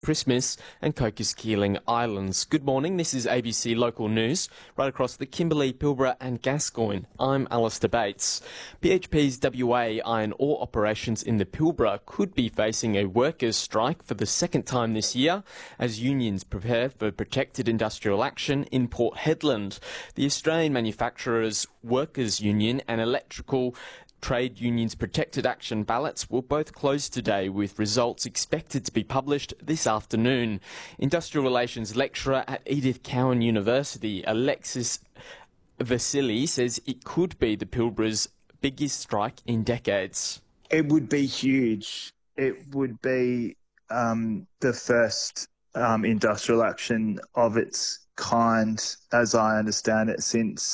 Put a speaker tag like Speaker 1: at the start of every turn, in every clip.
Speaker 1: Christmas and Cocos Keeling Islands. Good morning, this is ABC Local News, right across the Kimberley, Pilbara and Gascoyne. I'm Alistair Bates. BHP's WA iron ore operations in the Pilbara could be facing a workers' strike for the second time this year as unions prepare for protected industrial action in Port Hedland. The Australian Manufacturers Workers Union and Electrical Trade Unions Protected Action ballots will both close today, with results expected to be published this afternoon. Industrial Relations lecturer at Edith Cowan University, Alexis Vasili, says it could be the Pilbara's biggest strike in decades.
Speaker 2: It would be huge. It would be the first industrial action of its kind, as I understand it, since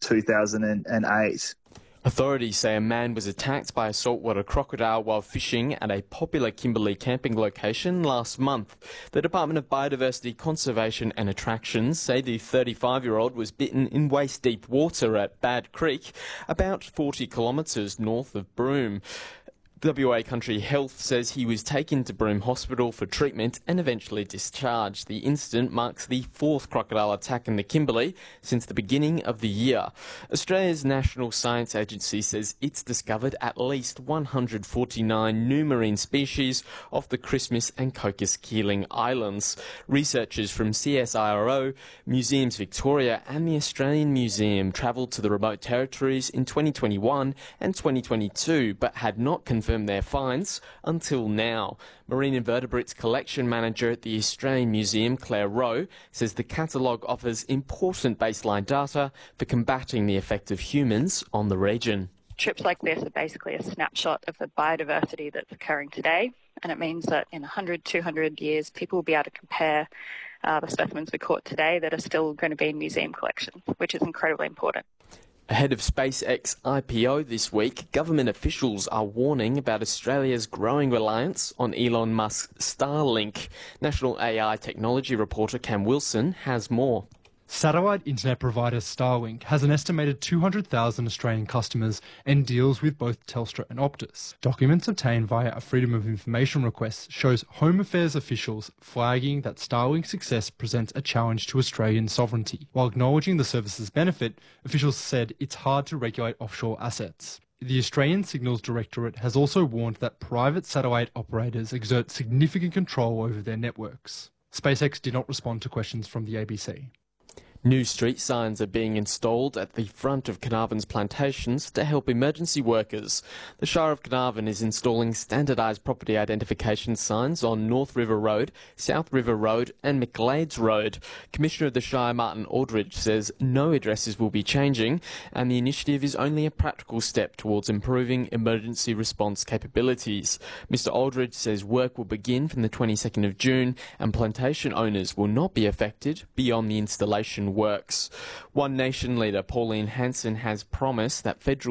Speaker 2: 2008.
Speaker 1: Authorities say a man was attacked by a saltwater crocodile while fishing at a popular Kimberley camping location last month. The Department of Biodiversity, Conservation and Attractions say the 35-year-old was bitten in waist-deep water at Bad Creek, about 40 kilometres north of Broome. WA Country Health says he was taken to Broome Hospital for treatment and eventually discharged. The incident marks the fourth crocodile attack in the Kimberley since the beginning of the year. Australia's National Science Agency says it's discovered at least 149 new marine species off the Christmas and Cocos Keeling Islands. Researchers from CSIRO, Museums Victoria and the Australian Museum travelled to the remote territories in 2021 and 2022 but had not confirmed their finds until now. Marine Invertebrates Collection Manager at the Australian Museum, Claire Rowe, says the catalogue offers important baseline data for combating the effect of humans on the region.
Speaker 3: Trips like this are basically a snapshot of the biodiversity that's occurring today, and it means that in 100, 200 years, people will be able to compare the specimens we caught today that are still going to be in museum collections, which is incredibly important.
Speaker 1: Ahead of SpaceX IPO this week, government officials are warning about Australia's growing reliance on Elon Musk's Starlink. National AI technology reporter Cam Wilson has more.
Speaker 4: Satellite internet provider Starlink has an estimated 200,000 Australian customers and deals with both Telstra and Optus. Documents obtained via a Freedom of Information request shows Home Affairs officials flagging that Starlink's success presents a challenge to Australian sovereignty. While acknowledging the service's benefit, officials said it's hard to regulate offshore assets. The Australian Signals Directorate has also warned that private satellite operators exert significant control over their networks. SpaceX did not respond to questions from the ABC.
Speaker 1: New street signs are being installed at the front of Carnarvon's plantations to help emergency workers. The Shire of Carnarvon is installing standardised property identification signs on North River Road, South River Road and McGlades Road. Commissioner of the Shire, Martin Aldridge, says no addresses will be changing and the initiative is only a practical step towards improving emergency response capabilities. Mr Aldridge says work will begin from the 22nd of June and plantation owners will not be affected beyond the installation works. One Nation leader Pauline Hanson has promised that federal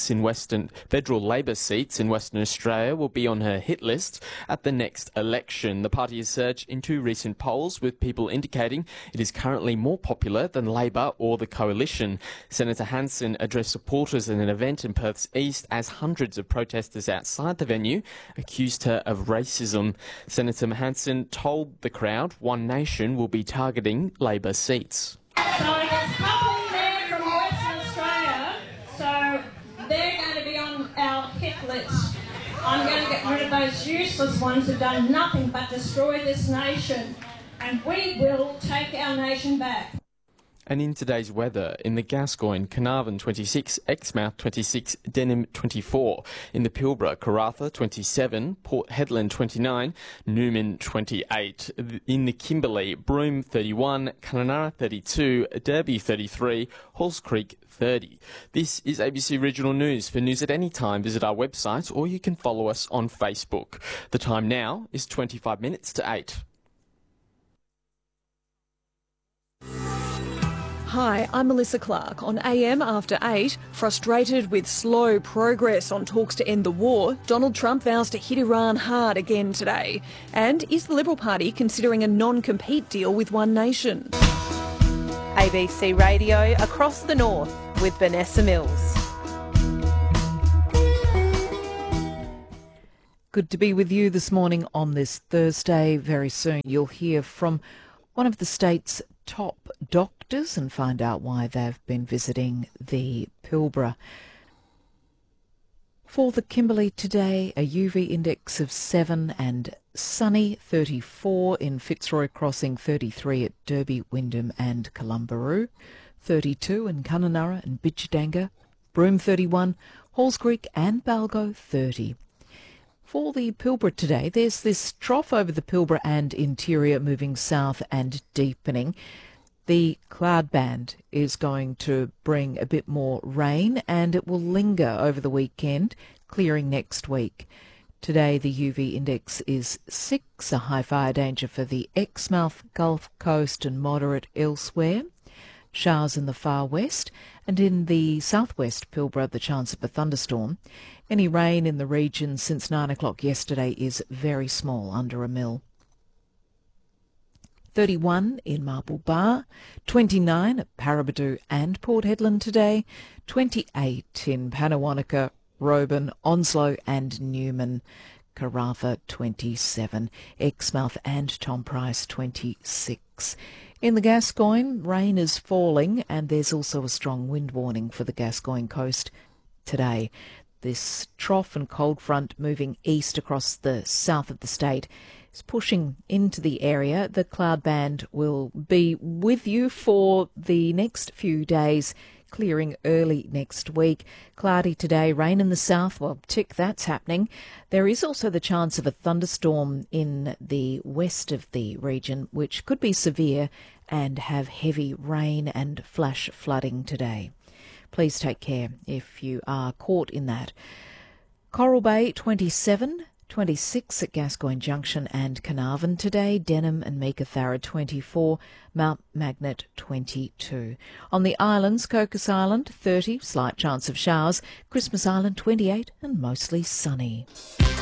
Speaker 1: Labor seats in Western Australia will be on her hit list at the next election. The party has surged in two recent polls, with people indicating it is currently more popular than Labor or the Coalition. Senator Hanson addressed supporters at an event in Perth's east as hundreds of protesters outside the venue accused her of racism. Senator Hanson told the crowd One Nation will be targeting Labor seats.
Speaker 5: So there's a couple there from Western Australia, so they're going to be on our hit list. I'm going to get rid of those useless ones who've done nothing but destroy this nation, and we will take our nation back.
Speaker 1: And in today's weather, in the Gascoyne, Carnarvon 26, Exmouth 26, Denham 24. In the Pilbara, Karratha 27, Port Hedland 29, Newman 28. In the Kimberley, Broome 31, Kununurra 32, Derby 33, Halls Creek 30. This is ABC Regional News. For news at any time, visit our website or you can follow us on Facebook. The time now is 25 minutes to 8.
Speaker 6: Hi, I'm Melissa Clark. On AM After 8, frustrated with slow progress on talks to end the war, Donald Trump vows to hit Iran hard again today. And is the Liberal Party considering a non-compete deal with One Nation?
Speaker 7: ABC Radio across the north with Vanessa Mills.
Speaker 8: Good to be with you this morning on this Thursday. Very soon you'll hear from one of the state's top doctors and find out why they've been visiting the Pilbara. For the Kimberley today, a UV index of 7 and sunny, 34 in Fitzroy Crossing, 33 at Derby, Wyndham and Columbaroo, 32 in Kununurra and Bitchadanga, Broome 31, Halls Creek and Balgo 30. For the Pilbara today, there's this trough over the Pilbara and interior moving south and deepening. The cloud band is going to bring a bit more rain and it will linger over the weekend, clearing next week. Today the UV index is 6, a high fire danger for the Exmouth, Gulf Coast and moderate elsewhere. Showers in the far west and in the southwest Pilbara, the chance of a thunderstorm. Any rain in the region since 9 o'clock yesterday is very small, under a mil. 31 in Marble Bar, 29 at Paraburdoo and Port Hedland today, 28 in Pannawonica, Roban, Onslow and Newman, Karratha 27, Exmouth and Tom Price 26. In the Gascoyne, rain is falling and there's also a strong wind warning for the Gascoyne coast today. This trough and cold front moving east across the south of the state is pushing into the area. The cloud band will be with you for the next few days, clearing early next week. Cloudy today, rain in the south. Well, tick, that's happening. There is also the chance of a thunderstorm in the west of the region, which could be severe and have heavy rain and flash flooding today. Please take care if you are caught in that. Coral Bay 27, 26 at Gascoyne Junction and Carnarvon today, Denham and Meekatharra 24, Mount Magnet 22. On the islands, Cocos Island 30, slight chance of showers, Christmas Island 28 and mostly sunny.